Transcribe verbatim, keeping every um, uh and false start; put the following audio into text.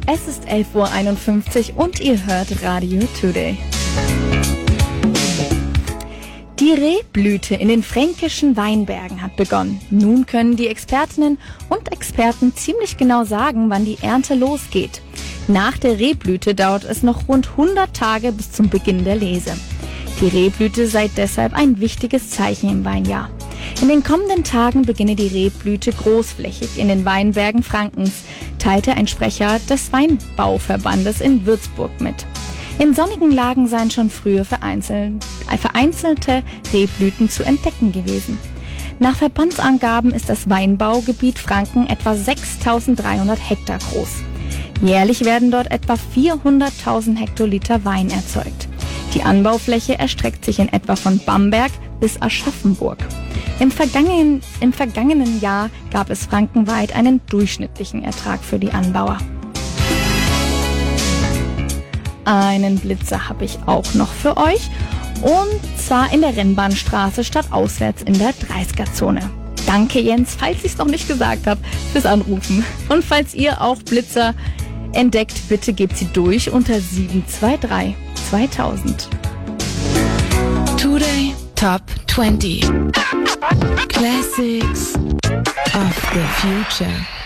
Es ist elf Uhr einundfünfzig und ihr hört Radio Today. Die Rehblüte in den fränkischen Weinbergen hat begonnen. Nun können die Expertinnen und Experten ziemlich genau sagen, wann die Ernte losgeht. Nach der Rehblüte dauert es noch rund hundert Tage bis zum Beginn der Lese. Die Rehblüte sei deshalb ein wichtiges Zeichen im Weinjahr. In den kommenden Tagen beginne die Rehblüte großflächig in den Weinbergen Frankens, teilte ein Sprecher des Weinbauverbandes in Würzburg mit. In sonnigen Lagen seien schon früher vereinzelt, äh, vereinzelte Rehblüten zu entdecken gewesen. Nach Verbandsangaben ist das Weinbaugebiet Franken etwa sechstausenddreihundert Hektar groß. Jährlich werden dort etwa vierhunderttausend Hektoliter Wein erzeugt. Die Anbaufläche erstreckt sich in etwa von Bamberg bis Aschaffenburg. Im vergangenen, im vergangenen Jahr gab es frankenweit einen durchschnittlichen Ertrag für die Anbauer. Einen Blitzer habe ich auch noch für euch, und zwar in der Rennbahnstraße statt auswärts in der dreißiger-Zone. Danke Jens, falls ich es noch nicht gesagt habe, fürs Anrufen. Und falls ihr auch Blitzer entdeckt, bitte gebt sie durch unter sieben zwei drei zweitausend. Today Top twenty Classics of the Future.